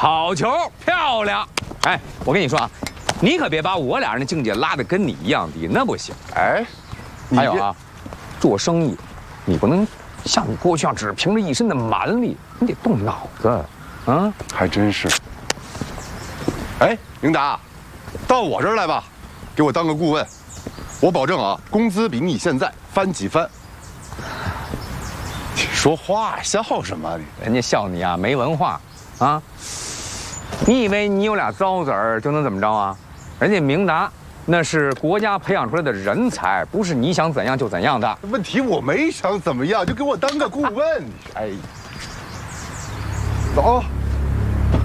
好球，漂亮！哎，我跟你说啊，你可别把我俩人的境界拉得跟你一样低，那不行。 哎， 还有啊，做生意，你不能像你过去一样只凭着一身的蛮力，你得动脑子。啊， 还真是。哎，宁达，到我这儿来吧，给我当个顾问，我保证啊，工资比你现在翻几番。你说话笑什么？ 人家笑你啊没文化，啊！你以为你有俩糟子儿就能怎么着啊？人家明达那是国家培养出来的人才，不是你想怎样就怎样的。 问题我没想怎么样，就给我当个顾问。哎，走。